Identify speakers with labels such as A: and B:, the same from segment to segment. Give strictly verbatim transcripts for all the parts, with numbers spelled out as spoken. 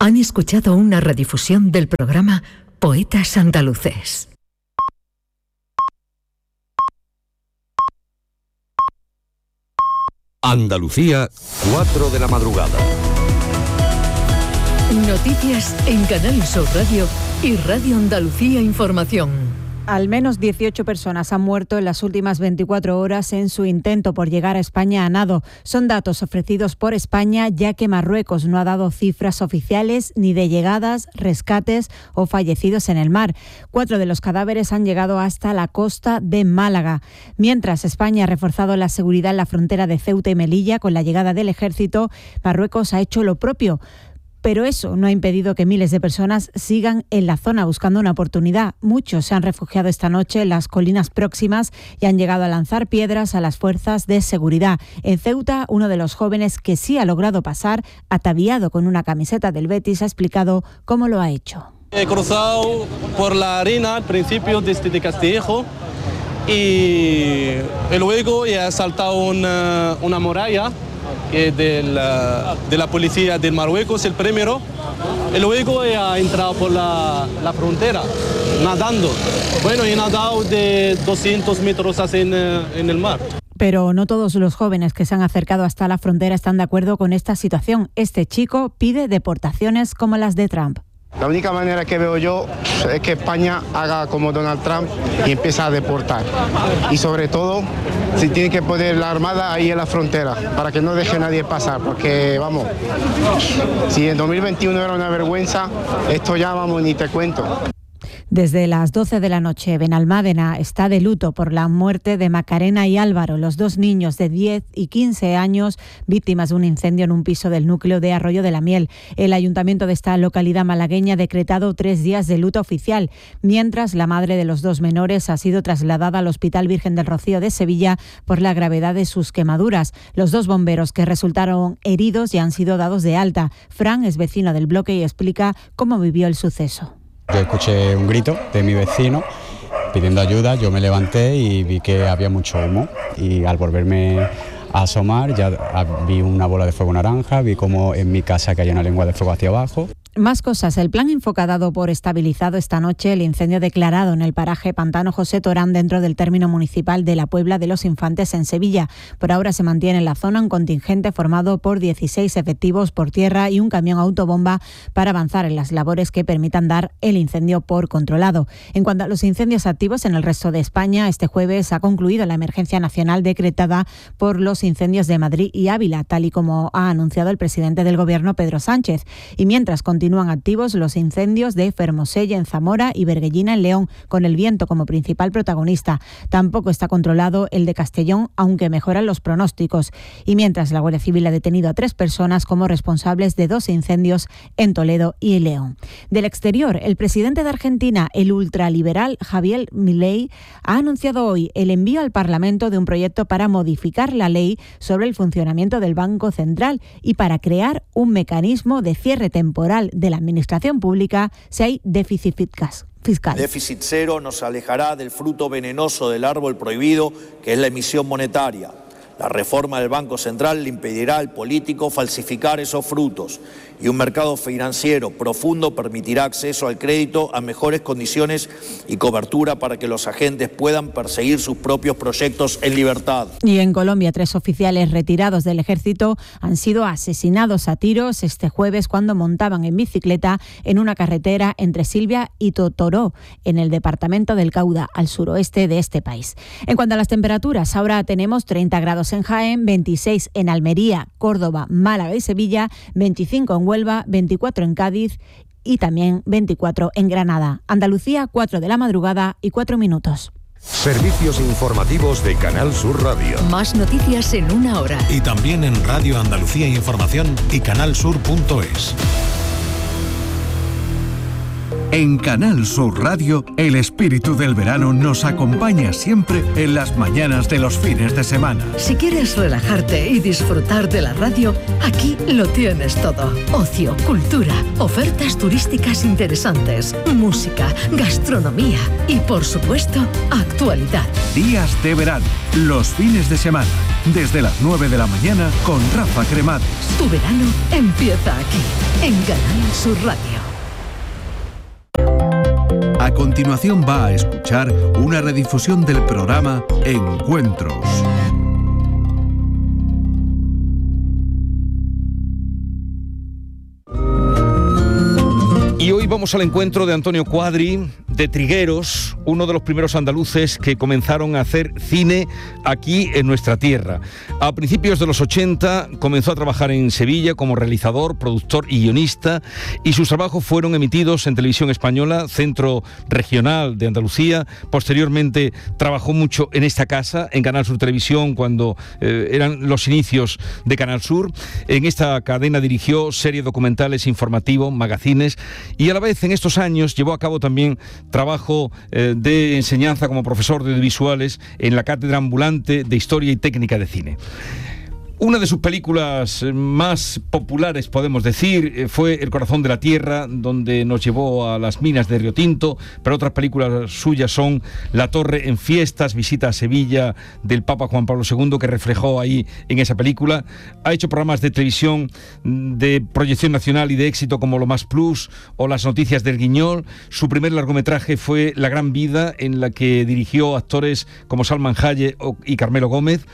A: Han escuchado una redifusión del programa Poetas Andaluces.
B: Andalucía, cuatro de la madrugada.
A: Noticias en Canal Sur Radio y Radio Andalucía Información.
C: Al menos dieciocho personas han muerto en las últimas veinticuatro horas en su intento por llegar a España a nado. Son datos ofrecidos por España, ya que Marruecos no ha dado cifras oficiales ni de llegadas, rescates o fallecidos en el mar. Cuatro de los cadáveres han llegado hasta la costa de Málaga. Mientras España ha reforzado la seguridad en la frontera de Ceuta y Melilla con la llegada del ejército, Marruecos ha hecho lo propio. Pero eso no ha impedido que miles de personas sigan en la zona buscando una oportunidad. Muchos se han refugiado esta noche en las colinas próximas y han llegado a lanzar piedras a las fuerzas de seguridad. En Ceuta, uno de los jóvenes que sí ha logrado pasar, ataviado con una camiseta del Betis, ha explicado cómo lo ha hecho.
D: He cruzado por la arena al principio desde Castillejo y luego he saltado una, una muralla de la, de la policía de Marruecos, el primero, y luego he entrado por la, la frontera, nadando. Bueno, he nadado de doscientos metros así en, en el mar.
C: Pero no todos los jóvenes que se han acercado hasta la frontera están de acuerdo con esta situación. Este chico pide deportaciones como las de Trump.
E: La única manera que veo yo es que España haga como Donald Trump y empiece a deportar. Y sobre todo, si tiene que poner la armada ahí en la frontera, para que no deje nadie pasar. Porque, vamos, si en dos mil veintiuno era una vergüenza, esto ya, vamos, ni te cuento.
C: Desde las doce de la noche, Benalmádena está de luto por la muerte de Macarena y Álvaro, los dos niños de diez y quince años, víctimas de un incendio en un piso del núcleo de Arroyo de la Miel. El ayuntamiento de esta localidad malagueña ha decretado tres días de luto oficial, mientras la madre de los dos menores ha sido trasladada al Hospital Virgen del Rocío de Sevilla por la gravedad de sus quemaduras. Los dos bomberos que resultaron heridos ya han sido dados de alta. Fran es vecino del bloque y explica cómo vivió el suceso.
F: Yo escuché un grito de mi vecino pidiendo ayuda, yo me levanté y vi que había mucho humo y al volverme a asomar ya vi una bola de fuego naranja, vi como en mi casa caía una lengua de fuego hacia abajo.
C: Más cosas. El plan Infoca dado por estabilizado esta noche el incendio declarado en el paraje Pantano José Torán dentro del término municipal de la Puebla de los Infantes en Sevilla. Por ahora se mantiene en la zona un contingente formado por dieciséis efectivos por tierra y un camión autobomba para avanzar en las labores que permitan dar el incendio por controlado. En cuanto a los incendios activos en el resto de España, este jueves ha concluido la emergencia nacional decretada por los incendios de Madrid y Ávila, tal y como ha anunciado el presidente del Gobierno, Pedro Sánchez. Y mientras continúan activos los incendios de Fermoselle en Zamora y Berguellina en León, con el viento como principal protagonista. Tampoco está controlado el de Castellón, aunque mejoran los pronósticos. Y mientras la Guardia Civil ha detenido a tres personas como responsables de dos incendios en Toledo y León. Del exterior, el presidente de Argentina, el ultraliberal Javier Milei, ha anunciado hoy el envío al Parlamento de un proyecto para modificar la ley sobre el funcionamiento del Banco Central y para crear un mecanismo de cierre temporal de la administración pública si hay déficit fiscal.
G: Déficit cero nos alejará del fruto venenoso del árbol prohibido, que es la emisión monetaria. La reforma del Banco Central le impedirá al político falsificar esos frutos y un mercado financiero profundo permitirá acceso al crédito a mejores condiciones y cobertura para que los agentes puedan perseguir sus propios proyectos en libertad.
C: Y en Colombia, tres oficiales retirados del ejército han sido asesinados a tiros este jueves cuando montaban en bicicleta en una carretera entre Silvia y Totoró, en el departamento del Cauda, al suroeste de este país. En cuanto a las temperaturas, ahora tenemos treinta grados en Jaén, veintiséis en Almería, Córdoba, Málaga y Sevilla, veinticinco en Huelva, veinticuatro en Cádiz y también veinticuatro en Granada. Andalucía, cuatro de la madrugada y cuatro minutos.
B: Servicios informativos de Canal Sur Radio.
A: Más noticias en una hora.
H: Y también en Radio Andalucía Información y canalsur punto es.
I: En Canal Sur Radio, el espíritu del verano nos acompaña siempre en las mañanas de los fines de semana.
A: Si quieres relajarte y disfrutar de la radio, aquí lo tienes todo. Ocio, cultura, ofertas turísticas interesantes, música, gastronomía y, por supuesto, actualidad.
I: Días de verano, los fines de semana. desde las nueve de la mañana con Rafa Cremades.
A: Tu verano empieza aquí, en Canal Sur Radio.
I: A continuación va a escuchar una redifusión del programa Encuentros.
J: Y hoy vamos al encuentro de Antonio Cuadri, de Trigueros, uno de los primeros andaluces que comenzaron a hacer cine aquí en nuestra tierra. A principios de los ochenta comenzó a trabajar en Sevilla como realizador, productor y guionista, y sus trabajos fueron emitidos en Televisión Española, Centro Regional de Andalucía. Posteriormente trabajó mucho en esta casa, en Canal Sur Televisión, cuando eh, eran los inicios de Canal Sur. En esta cadena dirigió series documentales, informativos, magazines, y a la vez en estos años llevó a cabo también trabajo eh, de enseñanza como profesor de audiovisuales en la Cátedra Ambulante de Historia y Técnica de Cine. Una de sus películas más populares, podemos decir, fue El corazón de la tierra, donde nos llevó a las minas de Río Tinto, pero otras películas suyas son La torre en fiestas, Visita a Sevilla del Papa Juan Pablo segundo, que reflejó ahí en esa película. Ha hecho programas de televisión de proyección nacional y de éxito como Lo Más Plus o Las noticias del Guiñol. Su primer largometraje fue La gran vida, en la que dirigió actores como Salman Hayek y Carmelo Gómez.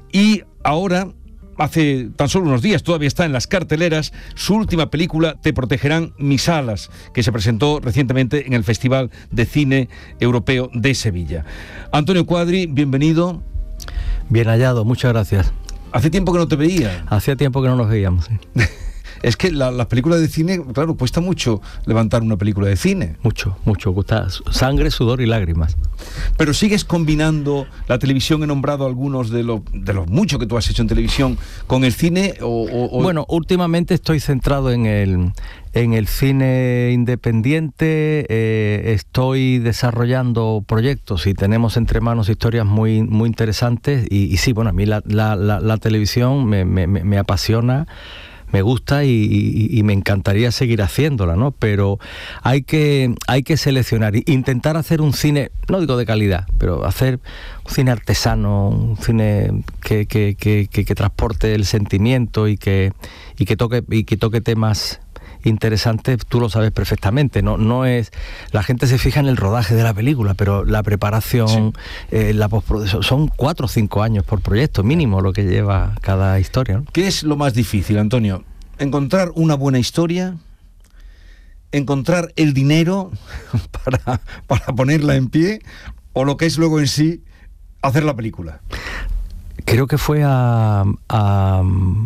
J: Y ahora, hace tan solo unos días, todavía está en las carteleras, su última película, Te protegerán mis alas, que se presentó recientemente en el Festival de Cine Europeo de Sevilla. Antonio Cuadri, bienvenido.
K: Bien hallado, muchas gracias.
J: Hace tiempo que no te veía.
K: Hacía tiempo que no nos veíamos, sí.
J: Es que la, las películas de cine, claro, cuesta mucho levantar una película de cine.
K: Mucho, mucho, cuesta sangre, sudor y lágrimas.
J: Pero sigues combinando la televisión, he nombrado algunos de los de los muchos que tú has hecho en televisión, con el cine o, o, o...
K: Bueno, últimamente estoy centrado en el en el cine independiente, eh, estoy desarrollando proyectos y tenemos entre manos historias muy muy interesantes y, y sí, bueno, a mí la, la, la, la televisión me, me, me apasiona, me gusta y, y, y me encantaría seguir haciéndola, ¿no? Pero hay que, hay que seleccionar, intentar hacer un cine, no digo de calidad, pero hacer un cine artesano, un cine que, que, que, que, que transporte el sentimiento y que, y que toque, y que toque temas interesantes. Tú lo sabes perfectamente, no no es, la gente se fija en el rodaje de la película, pero la preparación, sí. eh, la postproducción, son cuatro o cinco años por proyecto mínimo lo que lleva cada historia, ¿no?
J: ¿Qué es lo más difícil, Antonio? ¿Encontrar una buena historia? ¿Encontrar el dinero para, para ponerla en pie? ¿O lo que es luego en sí hacer la película?
K: Creo que fue a, a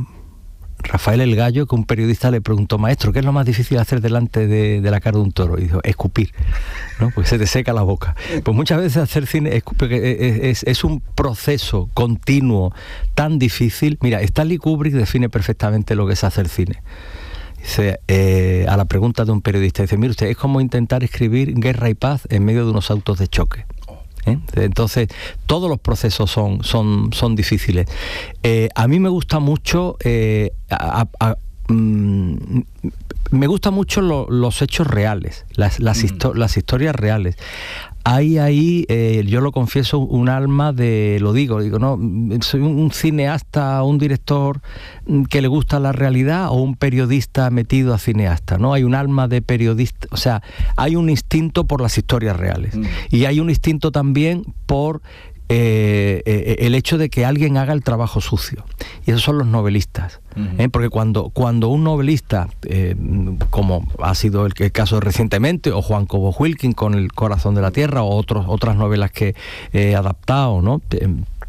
K: Rafael el Gallo, que un periodista le preguntó: maestro, ¿qué es lo más difícil hacer delante de, de la cara de un toro? Y dijo: escupir, ¿no? Porque se te seca la boca. Pues muchas veces hacer cine es, es, es un proceso continuo tan difícil. Mira, Stanley Kubrick define perfectamente lo que es hacer cine. Dice, eh, a la pregunta de un periodista, dice: mire usted, es como intentar escribir Guerra y Paz en medio de unos autos de choque. ¿Eh? Entonces todos los procesos son, son, son difíciles. Eh, a mí me gusta mucho eh, a, a, a, mm, me gustan mucho lo, los hechos reales, las, las, mm. histo- las historias reales. Hay ahí, eh, yo lo confieso, un alma de, lo digo, digo, no, soy un, un cineasta, un director que le gusta la realidad, o un periodista metido a cineasta, ¿no? Hay un alma de periodista, o sea, hay un instinto por las historias reales. Mm. Y hay un instinto también por eh, eh, el hecho de que alguien haga el trabajo sucio. Y esos son los novelistas. Uh-huh. ¿eh? Porque cuando, cuando un novelista, eh, como ha sido el, el caso recientemente, o Juan Cobo Wilkin con El corazón de la tierra, o otros, otras novelas que he adaptado, ¿no? Eh,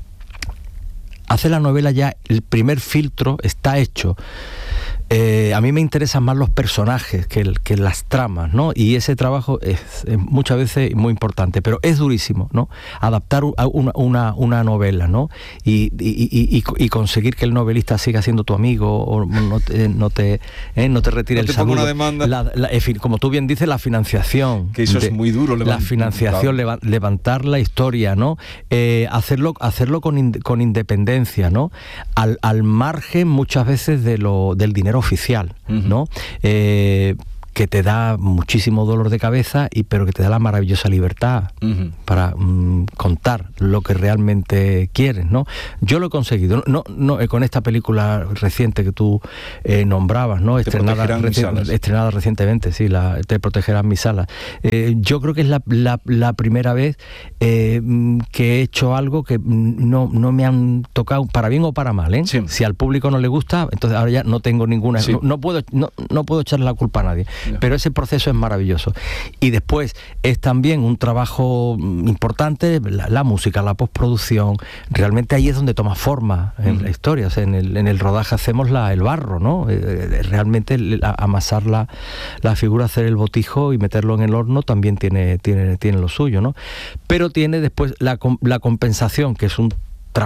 K: hace la novela ya, el primer filtro está hecho. Eh, a mí me interesan más los personajes que, el, que las tramas, ¿no? Y ese trabajo es, es muchas veces muy importante, pero es durísimo, ¿no? Adaptar una, una, una novela, ¿no? Y, y, y, y conseguir que el novelista siga siendo tu amigo, o no te, no te, eh, no te retire no te el saludo. Una demanda. La, la, como tú bien dices, la financiación.
J: Que eso de, es muy duro.
K: La financiación, leva, levantar la historia, ¿no? Eh, hacerlo, hacerlo con, in, con independencia, ¿no? Al, al margen muchas veces de lo, del dinero oficial, uh-huh. ¿no? Eh, que te da muchísimo dolor de cabeza, y pero que te da la maravillosa libertad uh-huh. para mm, contar lo que realmente quieres, ¿no? Yo lo he conseguido, no, no eh, con esta película reciente que tú eh, nombrabas, ¿no? Estrenada, reci- estrenada recientemente, sí, la, Te protegerán mis alas. Eh, yo creo que es la, la, la primera vez eh, que he hecho algo que no, no me han tocado, para bien o para mal, ¿eh? Sí. Si al público no le gusta, entonces ahora ya no tengo ninguna, sí. no, no puedo, no, no puedo echarle la culpa a nadie. Yeah. Pero ese proceso es maravilloso. Y después es también un trabajo importante, la, la música, la postproducción. Realmente ahí es donde toma forma en mm. la historia. O sea, en el, en el rodaje hacemos la, el barro, ¿no? Eh, realmente el, amasar la, la figura, hacer el botijo y meterlo en el horno también tiene, tiene, tiene lo suyo, ¿no? Pero tiene después la, la compensación, que es un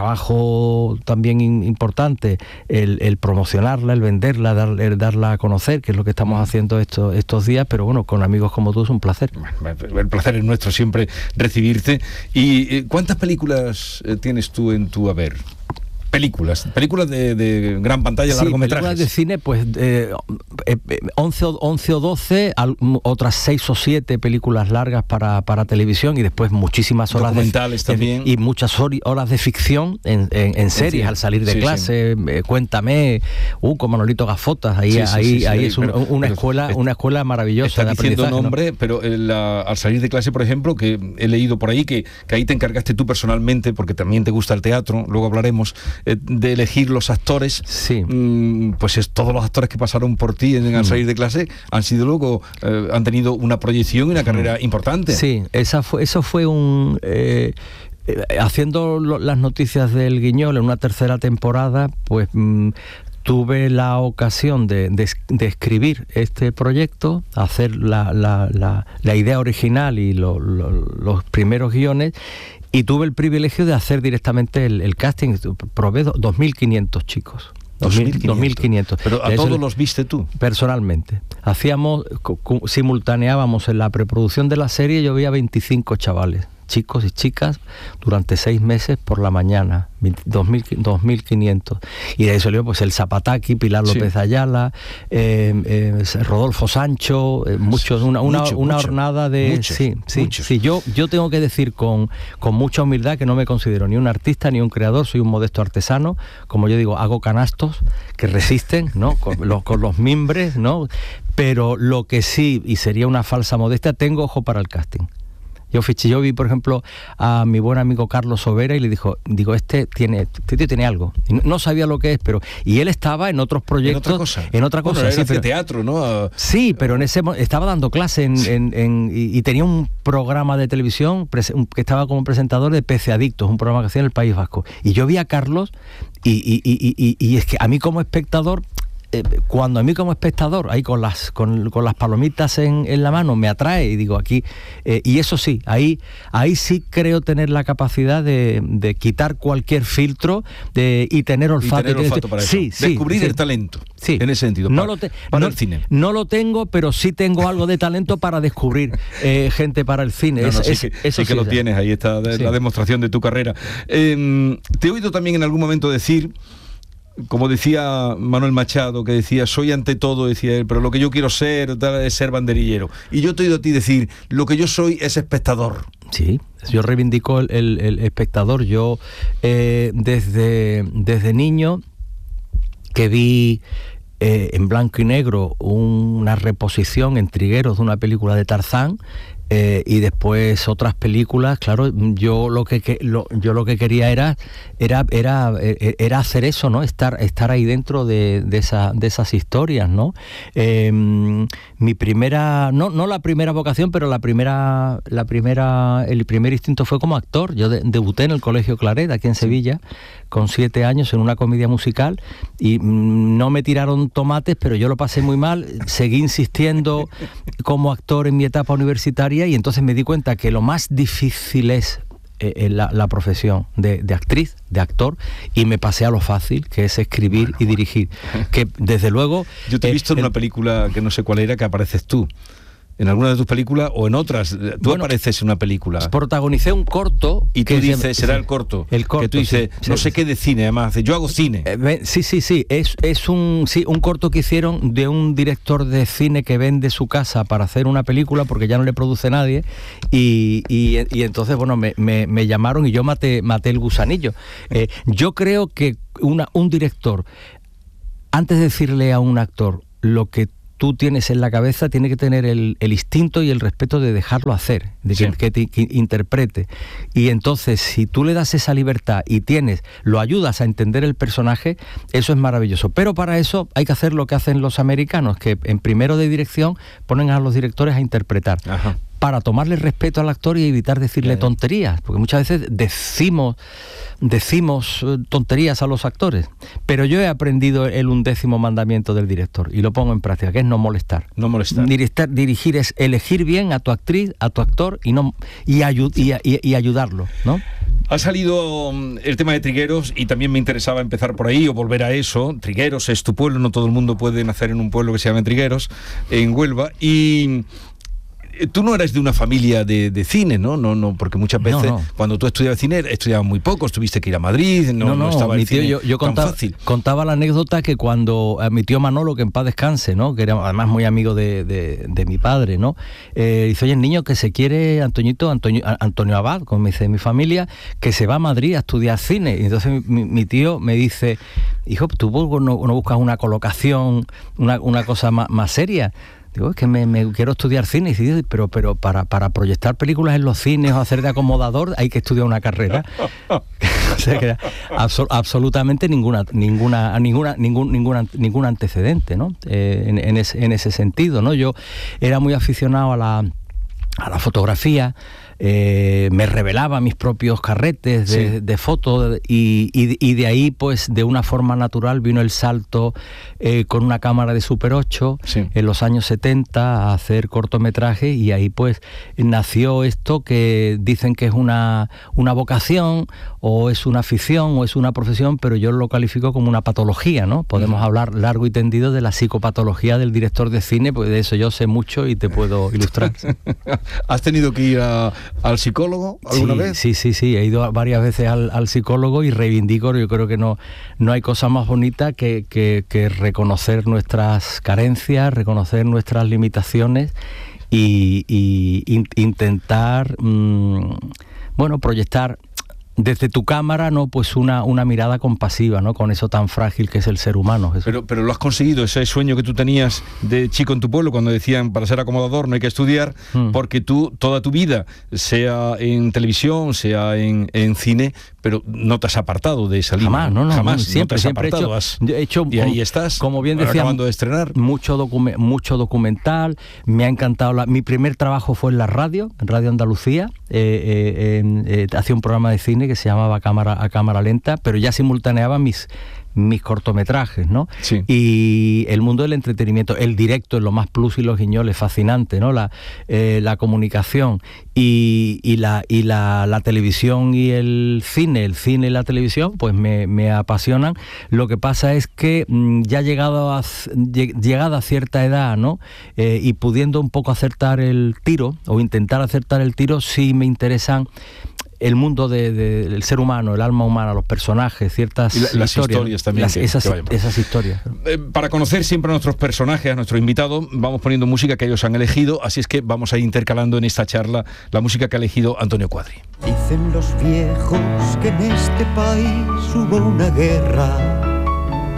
K: trabajo también importante, el, el promocionarla, el venderla, dar, el darla a conocer, que es lo que estamos haciendo estos, estos días, pero bueno, con amigos como tú es un placer.
J: El placer es nuestro siempre recibirte. ¿Y cuántas películas tienes tú en tu haber? Películas, películas de, de gran pantalla, sí, largometrajes.
K: Películas de cine, pues eh, eh, once, once o doce, al, otras seis o siete películas largas para, para televisión, y después muchísimas horas
J: documentales
K: de,
J: también.
K: Y muchas horas de ficción en, en, en series, sí, al salir de sí, clase, sí. Eh, Cuéntame, uh, con Manolito Gafotas, ahí, sí, sí, ahí, sí, sí, ahí sí, es un, pero, una pero escuela, es, una escuela maravillosa.
J: Está diciendo nombre, ¿no? Pero la, al salir de clase, por ejemplo, que he leído por ahí que, que ahí te encargaste tú personalmente, porque también te gusta el teatro, luego hablaremos, de elegir los actores,
K: sí.
J: mmm, pues es, todos los actores que pasaron por ti en, al salir de clase han sido luego, eh, han tenido una proyección y una carrera mm. importante.
K: Sí, esa fue, eso fue un... Eh, haciendo lo, las noticias del Guiñol en una tercera temporada, pues... Mm, tuve la ocasión de, de, de escribir este proyecto, hacer la, la, la, la idea original y lo, lo, los primeros guiones, y tuve el privilegio de hacer directamente el, el casting. Probé dos mil quinientos chicos. dos mil quinientos.
J: Pero a todos los viste tú.
K: Personalmente. Hacíamos, simultaneábamos en la preproducción de la serie, yo veía veinticinco chavales, chicos y chicas, durante seis meses por la mañana, dos mil quinientos. Y de ahí salió pues el Zapataki, Pilar López sí. Ayala, eh, eh, Rodolfo Sancho, eh, muchos, una, una, mucho, una mucho, hornada de...
J: Muchos,
K: sí, sí,
J: muchos.
K: sí. Yo, yo tengo que decir con, con mucha humildad que no me considero ni un artista ni un creador, soy un modesto artesano. Como yo digo, hago canastos que resisten, ¿no? Con, los, con los mimbres, ¿no? Pero lo que sí, y sería una falsa modestia, tengo ojo para el casting. Yo fiché, yo vi, por ejemplo, a mi buen amigo Carlos Sobera y le dijo, digo, este tiene, este tío tiene algo. Y no sabía lo que es, pero... Y él estaba en otros proyectos...
J: En otra cosa.
K: En otra cosa,
J: bueno,
K: sí.
J: Era
K: pero,
J: teatro, ¿no?
K: Sí, pero en ese estaba dando clase en, sí. en, en, y, y tenía un programa de televisión pres, un, que estaba como presentador de Pece Adictos, un programa que hacía en el País Vasco. Y yo vi a Carlos y, y, y, y, y es que a mí como espectador... Eh, cuando a mí como espectador, ahí con las con, con las palomitas en, en la mano, me atrae y digo aquí, eh, y eso sí, ahí ahí sí creo tener la capacidad de, de quitar cualquier filtro de, y tener olfato.
J: Y tener olfato para eso.
K: Sí, sí,
J: descubrir
K: sí.
J: el talento,
K: sí.
J: en ese sentido,
K: no
J: para,
K: lo te,
J: para
K: no,
J: el cine.
K: No lo tengo, pero sí tengo algo de talento para descubrir eh, gente para el cine.
J: No, no,
K: es,
J: sí
K: es,
J: que,
K: eso
J: sí que
K: sí
J: lo
K: da.
J: tienes, ahí está de, sí. la demostración de tu carrera. Eh, te he oído también en algún momento decir, como decía Manuel Machado, que decía, soy ante todo, decía él, pero lo que yo quiero ser tal, es ser banderillero. Y yo te he oído a ti decir, lo que yo soy es espectador.
K: Sí, yo reivindico el, el, el espectador. Yo eh, desde, desde niño que vi eh, en blanco y negro una reposición en Trigueros de una película de Tarzán, Eh, y después otras películas, claro, yo lo que, que lo, yo lo que quería era era era era hacer eso, ¿no? Estar estar ahí dentro de, de esa de esas historias, ¿no? Eh, mi primera no no la primera vocación, pero la primera la primera el primer instinto fue como actor. Yo de, debuté en el Colegio Claret aquí en Sevilla con siete años en una comedia musical y mmm, no me tiraron tomates, pero yo lo pasé muy mal. Seguí insistiendo como actor en mi etapa universitaria. Y entonces me di cuenta que lo más difícil es eh, la, la profesión de, de actriz, de actor, y me pasé a lo fácil, que es escribir bueno, y dirigir. Que desde luego...
J: Yo te he
K: eh,
J: visto en
K: el,
J: una película que no sé cuál era, que apareces tú. en alguna de tus películas o en otras. Tú bueno, apareces en una película.
K: Protagonicé un corto.
J: Y tú dices, será el corto.
K: El corto.
J: Que tú dices, sí, no sí. sé qué de cine, además, yo hago cine.
K: Eh, sí, sí, sí. Es, es un, sí, un corto que hicieron de un director de cine que vende su casa para hacer una película porque ya no le produce nadie. Y, y, y entonces, bueno, me, me, me llamaron y yo maté, maté el gusanillo. Eh, yo creo que una, un director, antes de decirle a un actor lo que tú tienes en la cabeza, tiene que tener el, el instinto y el respeto de dejarlo hacer, de que, sí. que, te, que interprete. Y entonces, si tú le das esa libertad y tienes, lo ayudas a entender el personaje, eso es maravilloso. Pero para eso hay que hacer lo que hacen los americanos, que en primero de dirección ponen a los directores a interpretar. Ajá. Para tomarle respeto al actor y evitar decirle yeah, tonterías, porque muchas veces decimos decimos tonterías a los actores, pero yo he aprendido el undécimo mandamiento del director y lo pongo en práctica, que es no molestar.
J: No molestar.
K: Dirigir, dirigir es elegir bien a tu actriz, a tu actor y no y, ayu, y, y, y ayudarlo, ¿no?
J: Ha salido el tema de Trigueros y también me interesaba empezar por ahí o volver a eso. Trigueros es tu pueblo, no todo el mundo puede nacer en un pueblo que se llama Trigueros, en Huelva, y tú no eres de una familia de, de cine, ¿no? No, no, porque muchas veces no, no. cuando tú estudiabas cine estudiabas muy pocos, tuviste que ir a Madrid, no, no, no, no estaba el cine
K: yo, yo
J: tan
K: contaba,
J: fácil.
K: Contaba la anécdota que cuando a mi tío Manolo, que en paz descanse, ¿no? Que era además muy amigo de, de, de mi padre, ¿no? Eh, dice, oye, el niño que se quiere, Antoñito, Antonio, Antonio Abad, como me dice mi familia, que se va a Madrid a estudiar cine. Y entonces mi, mi tío me dice, hijo, ¿tú no, no buscas una colocación, una, una cosa más, más seria? Digo, es que me, me quiero estudiar cine, y dice, pero, pero para, para proyectar películas en los cines o hacer de acomodador hay que estudiar una carrera. O sea que abso- absolutamente ninguna, ninguna, ninguna, ningún, ninguna, ningún antecedente, ¿no? Eh, en, en, ese, en ese sentido, ¿no? Yo era muy aficionado a la, a la fotografía. Eh, me revelaba mis propios carretes de, sí. de fotos y, y, y de ahí pues de una forma natural vino el salto eh, con una cámara de Super ocho sí. en los años setenta a hacer cortometrajes y ahí pues nació esto que dicen que es una, una vocación o es una afición o es una profesión, pero yo lo califico como una patología, ¿no? Podemos uh-huh. hablar largo y tendido de la psicopatología del director de cine, pues de eso yo sé mucho y te puedo ilustrar.
J: ¿Has tenido que ir a al psicólogo alguna
K: sí,
J: vez?
K: Sí, sí, sí, he ido varias veces al, al psicólogo y reivindico, yo creo que no, no hay cosa más bonita que, que, que reconocer nuestras carencias, reconocer nuestras limitaciones y, y in, intentar, mmm, bueno, proyectar desde tu cámara, ¿no? Pues una, una mirada compasiva, ¿no? Con eso tan frágil que es el ser humano. Eso.
J: Pero, pero lo has conseguido, ese sueño que tú tenías de chico en tu pueblo, cuando decían para ser acomodador no hay que estudiar, mm. porque tú toda tu vida, sea en televisión, sea en, en cine, pero no te has apartado de esa línea.
K: Jamás, no, no,
J: jamás.
K: No, siempre,
J: no te has
K: siempre
J: apartado,
K: he hecho,
J: has,
K: he hecho
J: y ahí estás,
K: como bien decía,
J: acabando de estrenar.
K: Mucho, docu- mucho documental, me ha encantado. La, mi primer trabajo fue en la radio, en Radio Andalucía, eh, eh, en, eh, hacía un programa de cine que se llamaba Cámara a cámara lenta, pero ya simultaneaba mis mis cortometrajes, ¿no?
J: Sí.
K: Y el mundo del entretenimiento, el directo es lo más plus y los guiñoles, fascinante, ¿no? La, eh, la comunicación y, y, la, y la, la televisión y el cine, el cine y la televisión, pues me, me apasionan. Lo que pasa es que mmm, ya llegado a, llegada a cierta edad, ¿no? Eh, y pudiendo un poco acertar el tiro, o intentar acertar el tiro, sí me interesan el mundo de, de, del ser humano, el alma humana, los personajes, ciertas
J: y la, las
K: historias,
J: historias también.
K: Las,
J: que,
K: esas,
J: que
K: esas historias.
J: Eh, para conocer siempre a nuestros personajes, a nuestros invitados, vamos poniendo música que ellos han elegido, así es que vamos a ir intercalando en esta charla la música que ha elegido Antonio Cuadri.
L: Dicen los viejos que en este país hubo una guerra